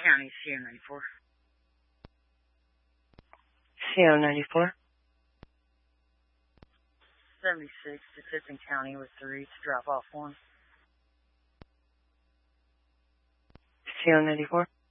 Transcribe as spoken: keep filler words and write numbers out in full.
County, C O ninety-four. C O ninety-four. seventy-six to Tipton County with three to drop off one. C O ninety-four.